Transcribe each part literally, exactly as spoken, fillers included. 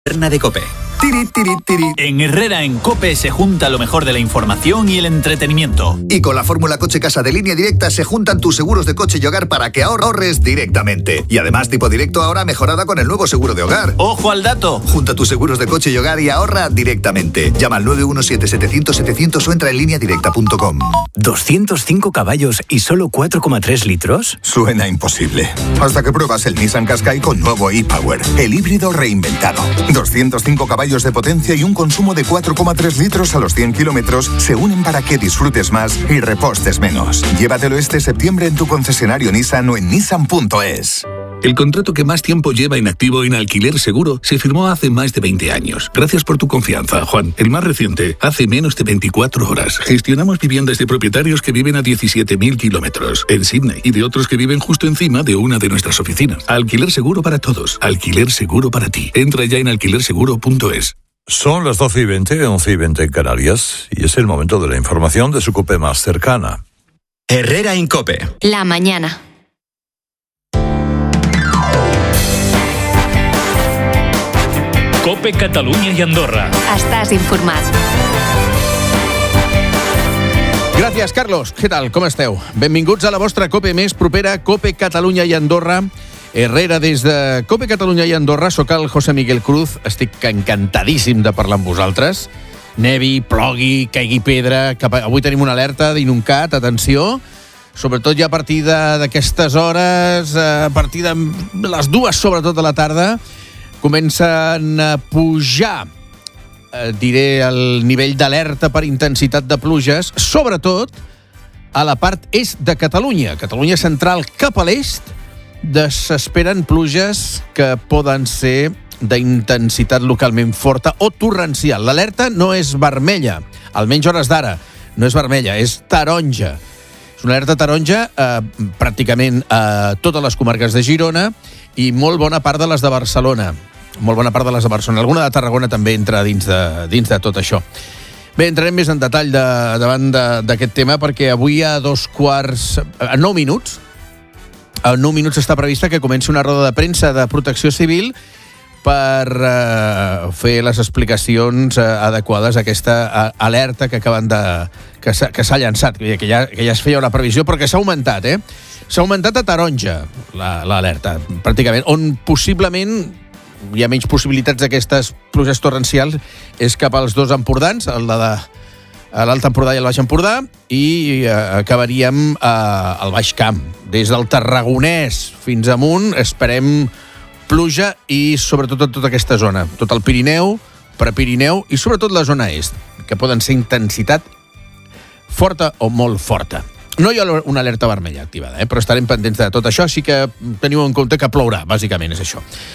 de COPE. Tiri, tiri, tiri. En Herrera en COPE se junta lo mejor de la información y el entretenimiento. Y con la fórmula Coche Casa de Línea Directa se juntan tus seguros de coche y hogar para que ahorres directamente. Y además Tipo Directo ahora mejorada con el nuevo seguro de hogar. ¡Ojo al dato! Junta tus seguros de coche y hogar y ahorra directamente. Llama al nueve uno siete setecientos setecientos o entra en línea directa punto com. ¿doscientos cinco caballos y solo cuatro coma tres litros? Suena imposible. Hasta que pruebas el Nissan Qashqai con nuevo e-Power, el híbrido reinventado. doscientos cinco caballos de potencia y un consumo de cuatro coma tres litros a los cien kilómetros se unen para que disfrutes más y repostes menos. Llévatelo este septiembre en tu concesionario Nissan o en nissan punto es. El contrato que más tiempo lleva inactivo en Alquiler Seguro se firmó hace más de veinte años. Gracias por tu confianza, Juan. El más reciente, hace menos de veinticuatro horas. Gestionamos viviendas de propietarios que viven a diecisiete mil kilómetros en Sydney y de otros que viven justo encima de una de nuestras oficinas. Alquiler Seguro para todos. Alquiler Seguro para ti. Entra ya en alquiler seguro punto es. Son las doce y veinte, once y veinte en Canarias, y es el momento de la información de su COPE más cercana. Herrera en COPE. La mañana. COPE Catalunya i Andorra. Estàs informat. Gràcies, Carlos. Què tal? Com esteu? Benvinguts a la vostra COPE més propera, COPE Catalunya i Andorra. Herrera, des de COPE Catalunya i Andorra, soc el José Miguel Cruz. Estic encantadíssim de parlar amb vosaltres. Nevi, plogui, caigui pedra... Cap a... Avui tenim una alerta d'inuncat, atenció. Sobretot ja a partir d'aquestes hores, a partir de les dues, sobretot de la tarda, comencen a pujar, eh, diré, el nivell d'alerta per intensitat de pluges, sobretot a la part est de Catalunya. Catalunya central cap a l'est, s'esperen pluges que poden ser d'intensitat localment forta o torrencial. L'alerta no és vermella, almenys hores d'ara, no és vermella, és taronja. És una alerta taronja eh, pràcticament a totes les comarques de Girona i molt bona part de les de Barcelona. Molt bona part de les de Barcelona. Alguna de Tarragona també entra dins de, dins de tot això. Bé, entrarem més en detall de, davant d'aquest tema perquè avui a dos quarts... a nou minuts, a nou minuts està prevista que comenci una roda de premsa de Protecció Civil per eh, fer les explicacions eh, adequades a aquesta a, alerta que acaben de... que s'ha llançat, que ja, que ja es feia una previsió, però que s'ha augmentat, eh? S'ha augmentat a taronja, l'alerta, pràcticament, on possiblement hi ha menys possibilitats d'aquestes pluges torrencials és cap als dos Empordans, el de l'Alt Empordà i el Baix Empordà, i eh, acabaríem eh, al Baix Camp. Des del Tarragonès fins amunt esperem pluja i sobretot en tota aquesta zona, tot el Pirineu, Prepirineu i sobretot la zona est, que poden ser intensitat forta o molt forta. No hi ha una alerta vermella activada, eh? Però estarem pendents de tot això, així que teniu en compte que plourà, bàsicament és això.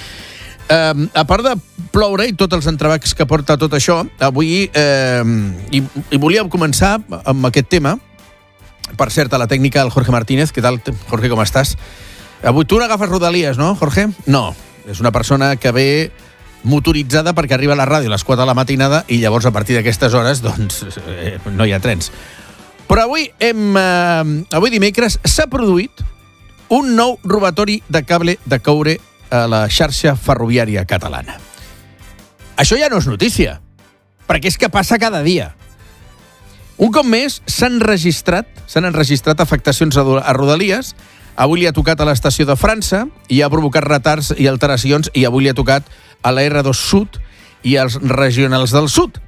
Uh, a part de ploure i tots els entrebancs que porta tot això, avui uh, i, i volíem començar amb aquest tema. Per cert, a la tècnica el Jorge Martínez. Què tal, Jorge, com estàs? Avui tu n'agafes Rodalies, no, Jorge? No, és una persona que ve motoritzada perquè arriba a la ràdio a les quatre de la matinada i llavors a partir d'aquestes hores doncs eh, no hi ha trens. Però avui, hem, eh, avui dimecres s'ha produït un nou robatori de cable de coure a la xarxa ferroviària catalana. Això ja no és notícia, perquè és que passa cada dia. Un cop més s'han registrat, s'han enregistrat afectacions a Rodalies. Avui li ha tocat a l'estació de França i ha provocat retards i alteracions, i avui li ha tocat a la erre dos Sud i als regionals del Sud.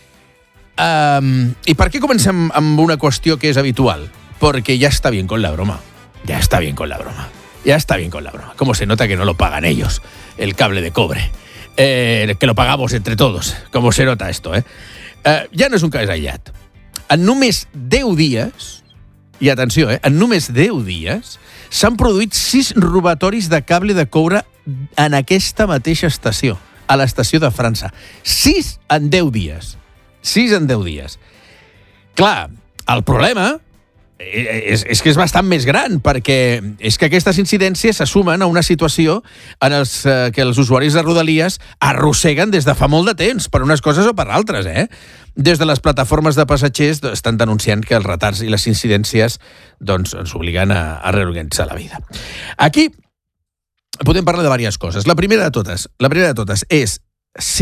Um, I per què comencem amb una qüestió que és habitual? Porque ya está bien con la broma. Ya está bien con la broma. Ya está bien con la broma. ¿Cómo se nota que no lo pagan ellos, el cable de cobre? Eh, que lo pagamos entre todos. ¿Cómo se nota esto, eh? eh ja no és un cas aïllat. En només deu dies, i atenció, eh, en només deu dies, s'han produït sis robatoris de cable de coure en aquesta mateixa estació, a l'estació de França. Sis en deu dies. Sis en deu dies. Clar, el problema és, és que és bastant més gran, perquè és que aquestes incidències se sumen a una situació en els eh, que els usuaris de Rodalies arrosseguen des de fa molt de temps, per unes coses o per altres, eh? Des de les plataformes de passatgers estan denunciant que els retards i les incidències doncs, ens obliguen a, a reorganitzar la vida. Aquí podem parlar de diverses coses. La primera de totes, la primera de totes és Sí.